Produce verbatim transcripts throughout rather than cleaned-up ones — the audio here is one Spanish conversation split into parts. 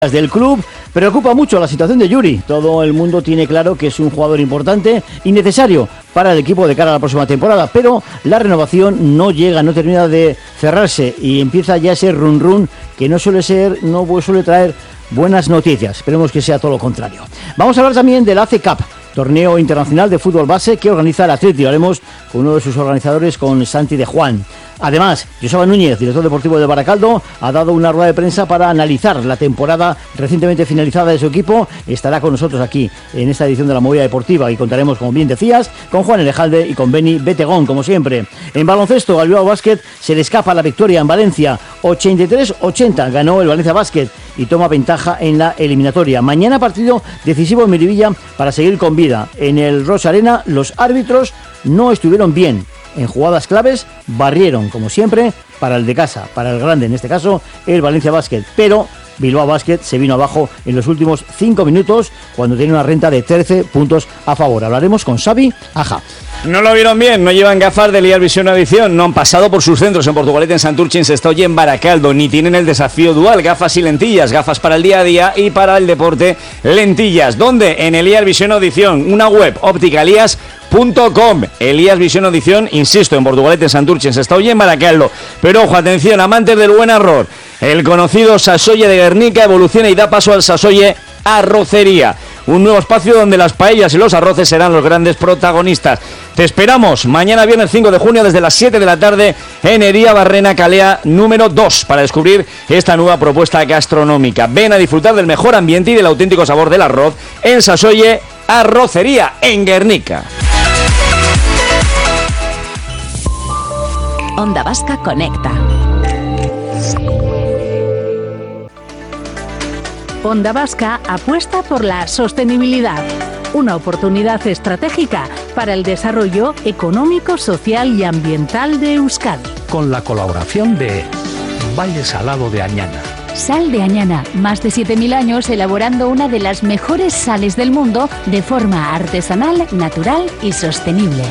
del club. Preocupa mucho la situación de Yuri. Todo el mundo tiene claro que es un jugador importante y necesario para el equipo de cara a la próxima temporada, pero la renovación no llega, no termina de cerrarse y empieza ya ese run run que no suele ser, no suele traer buenas noticias. Esperemos que sea todo lo contrario. Vamos a hablar también del A C Cup, torneo internacional de fútbol base que organiza el Athletic. Haremos con uno de sus organizadores, con Santi de Juan. Además, Joseba Núñez, director deportivo de Baracaldo, ha dado una rueda de prensa para analizar la temporada recientemente finalizada de su equipo. Estará con nosotros aquí en esta edición de La Movida Deportiva y contaremos, como bien decías, con Juan Elejalde y con Beni Betegón, como siempre. En baloncesto, al Bilbao Basket se le escapa la victoria en Valencia. ochenta y tres ochenta ganó el Valencia Basket y toma ventaja en la eliminatoria. Mañana partido decisivo en Miribilla para seguir con vida. En el Rosa Arena los árbitros no estuvieron bien. En jugadas claves barrieron, como siempre, para el de casa, para el grande, en este caso, el Valencia Basket. Pero Bilbao Basket se vino abajo en los últimos cinco minutos cuando tiene una renta de trece puntos a favor. Hablaremos con Xavi Aja. No lo vieron bien, no llevan gafas de Liar Visión Audición, no han pasado por sus centros en Portugalete, en Santurce, en Sestao y en Baracaldo, ni tienen el desafío dual, gafas y lentillas, gafas para el día a día y para el deporte, lentillas. ¿Dónde? En Liar Visión Audición, una web, óptica elías punto com. Elías Visión Audición, insisto, en Portugalete, en Santurce, en Sestao y en Baracaldo. Pero ojo, atención, amantes del buen arroz, el conocido Sasoye de Guernica evoluciona y da paso al Sasoye Arrocería, un nuevo espacio donde las paellas y los arroces serán los grandes protagonistas. Te esperamos mañana viernes cinco de junio desde las siete de la tarde en Hería Barrena Calea número dos para descubrir esta nueva propuesta gastronómica. Ven a disfrutar del mejor ambiente y del auténtico sabor del arroz en Sasoye Arrocería en Guernica. Onda Vasca Conecta. Onda Vasca apuesta por la sostenibilidad, una oportunidad estratégica para el desarrollo económico, social y ambiental de Euskadi. Con la colaboración de Valle Salado de Añana. Sal de Añana, más de siete mil años elaborando una de las mejores sales del mundo de forma artesanal, natural y sostenible.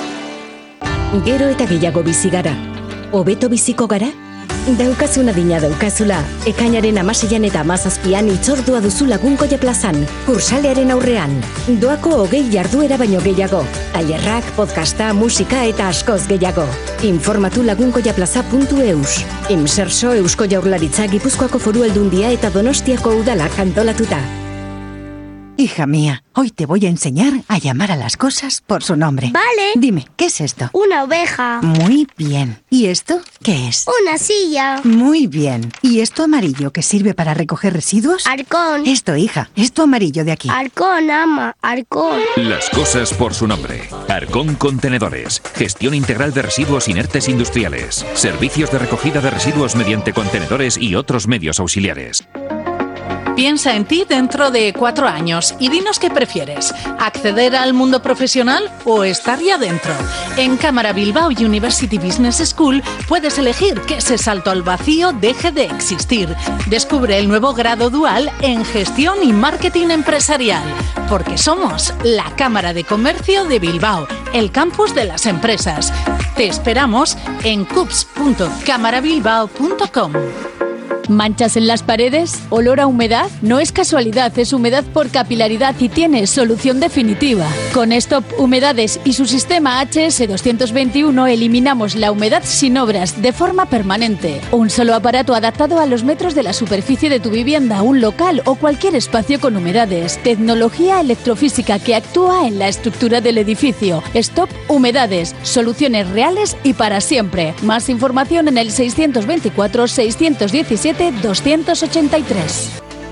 Gero eta gehiago bizi gara. Hobeto biziko gara? Daukazuna dina daukazula. Ekainaren amaseian eta hamazazpian itzordua duzu Lagunkoia plazan. Kursalearen aurrean. Doako hogei jarduera baino gehiago. Tailerrak, podcasta, musika eta askoz gehiago. Informatu lagunkoiaplaza puntu eus. Inserso Eusko Jaurlaritza, Gipuzkoako Foru Aldundia eta Donostiako udalak antolatuta. Hija mía, hoy te voy a enseñar a llamar a las cosas por su nombre. Vale. Dime, ¿qué es esto? Una oveja. Muy bien. ¿Y esto qué es? Una silla. Muy bien. ¿Y esto amarillo que sirve para recoger residuos? Arcón. Esto, hija, esto amarillo de aquí. Arcón, ama, Arcón. Las cosas por su nombre. Arcón Contenedores. Gestión integral de residuos inertes industriales. Servicios de recogida de residuos mediante contenedores y otros medios auxiliares. Piensa en ti dentro de cuatro años y dinos qué prefieres, acceder al mundo profesional o estar ya dentro. En Cámara Bilbao University Business School puedes elegir que ese salto al vacío deje de existir. Descubre el nuevo grado dual en Gestión y Marketing Empresarial, porque somos la Cámara de Comercio de Bilbao, el campus de las empresas. Te esperamos en cups punto cámara bilbao punto com. ¿Manchas en las paredes? ¿Olor a humedad? No es casualidad, es humedad por capilaridad y tiene solución definitiva. Con Stop Humedades y su sistema H S doscientos veintiuno eliminamos la humedad sin obras de forma permanente. Un solo aparato adaptado a los metros de la superficie de tu vivienda, un local o cualquier espacio con humedades. Tecnología electrofísica que actúa en la estructura del edificio. Stop Humedades, soluciones reales y para siempre. Más información en el seiscientos veinticuatro seiscientos diecisiete doscientos ochenta y tres.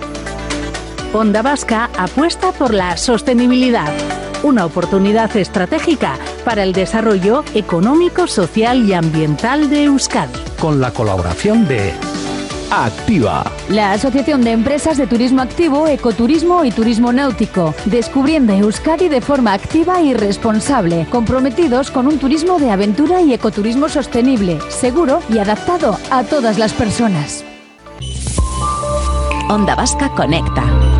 Onda Vasca apuesta por la sostenibilidad, una oportunidad estratégica para el desarrollo económico, social y ambiental de Euskadi. Con la colaboración de Activa, la Asociación de Empresas de Turismo Activo, Ecoturismo y Turismo Náutico, descubriendo Euskadi de forma activa y responsable, comprometidos con un turismo de aventura y ecoturismo sostenible, seguro y adaptado a todas las personas. Onda Vasca Conecta.